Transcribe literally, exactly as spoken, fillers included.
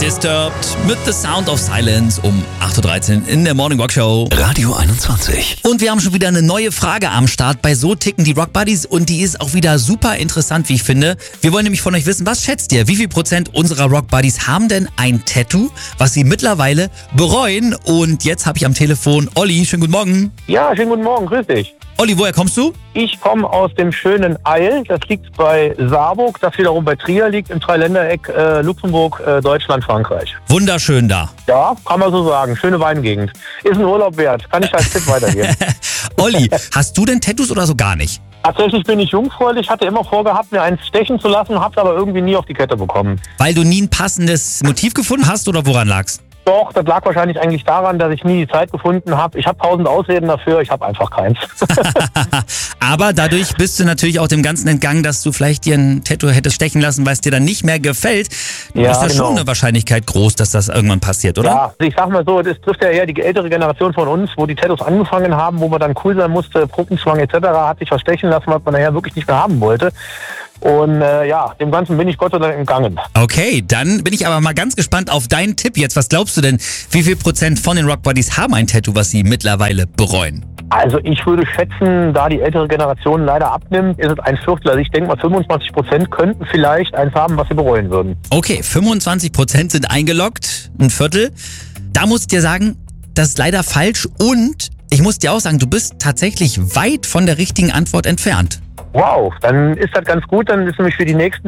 Disturbed mit The Sound of Silence um acht Uhr dreizehn in der Morning Rock Show. Radio einundzwanzig. Und wir haben schon wieder eine neue Frage am Start bei So ticken die Rock Buddies und die ist auch wieder super interessant, wie ich finde. Wir wollen nämlich von euch wissen, was schätzt ihr? Wie viel Prozent unserer Rock Buddies haben denn ein Tattoo, was sie mittlerweile bereuen? Und jetzt habe ich am Telefon Olli. Schönen guten Morgen. Ja, schönen guten Morgen, grüß dich. Olli, woher kommst du? Ich komme aus dem schönen Eil, das liegt bei Saarburg, das wiederum bei Trier liegt, im Dreiländereck äh, Luxemburg, äh, Deutschland, Frankreich. Wunderschön da. Ja, kann man so sagen, schöne Weingegend. Ist ein Urlaub wert, kann ich als Tipp weitergeben. Olli, hast du denn Tattoos oder so gar nicht? Tatsächlich bin ich jungfräulich, hatte immer vorgehabt, mir eins stechen zu lassen, hab's aber irgendwie nie auf die Kette bekommen. Weil du nie ein passendes Motiv gefunden hast oder woran lag's? Doch, das lag wahrscheinlich eigentlich daran, dass ich nie die Zeit gefunden habe. Ich habe tausend Ausreden dafür, ich habe einfach keins. Aber dadurch bist du natürlich auch dem Ganzen entgangen, dass du vielleicht dir ein Tattoo hättest stechen lassen, weil es dir dann nicht mehr gefällt. Ja, ist ja genau. schon eine Wahrscheinlichkeit groß, dass das irgendwann passiert, oder? Ja, also ich sag mal so, das trifft ja eher die ältere Generation von uns, wo die Tattoos angefangen haben, wo man dann cool sein musste, Gruppenzwang et cetera, hat sich was stechen lassen, was man nachher wirklich nicht mehr haben wollte. Und äh, ja, dem Ganzen bin ich Gott sei Dank entgangen. Okay, dann bin ich aber mal ganz gespannt auf deinen Tipp jetzt. Was glaubst du denn, wie viel Prozent von den Rock Buddies haben ein Tattoo, was sie mittlerweile bereuen? Also ich würde schätzen, da die ältere Generation leider abnimmt, ist es ein Viertel. Also ich denke mal fünfundzwanzig Prozent könnten vielleicht eins haben, was sie bereuen würden. Okay, fünfundzwanzig Prozent sind eingeloggt, ein Viertel. Da muss ich dir sagen, das ist leider falsch und ich muss dir auch sagen, du bist tatsächlich weit von der richtigen Antwort entfernt. Wow, dann ist das ganz gut, dann ist nämlich für die nächsten